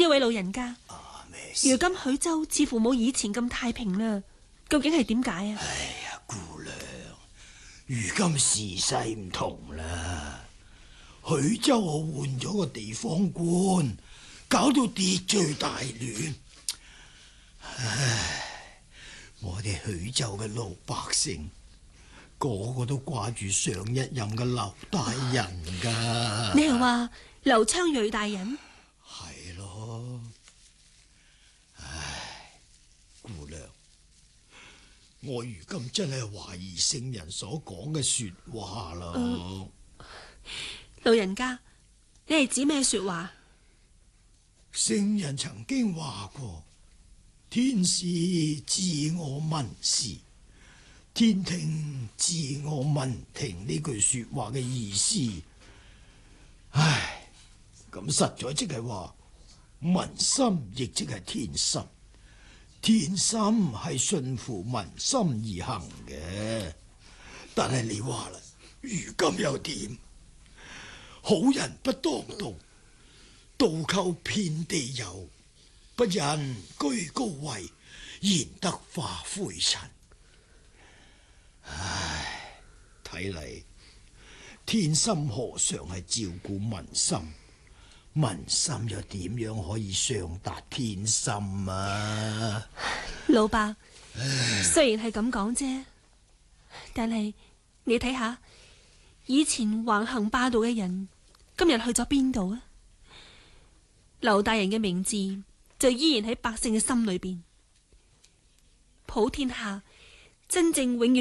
位老人家， 咩事？ 如今許州似乎冇以前咁太平啦，究竟係點解啊？ 哎呀，姑娘，如今時勢唔同啦，許州我換咗個地方官，搞到秩序大亂。唉，我哋許州嘅老百姓個個都掛住上一任嘅劉大人噶。 你係話劉昌瑞大人？ 係咯。唉，姑娘，我如今真係懷疑聖人所講嘅說話啦。 老人家，你係指咩說話？ 聖人曾經話過，天使知我民事，天聽知我民聽，呢句說話嘅意思。唉，咁實在即係話，民心亦即係天心，天心係順乎民心而行嘅。但係你話啦，如今又點？好人不當道，盜寇遍地有，不仁居高位，賢德化灰塵。唉，睇嚟天心何嘗係照顧民心？民心又點樣可以上達天心啊？ 老伯，雖然係咁講啫，但係你睇下，以前橫行霸道嘅人，今日去咗邊度啊？劉大人嘅名字就依然喺百姓嘅心裏邊，普天下真正永遠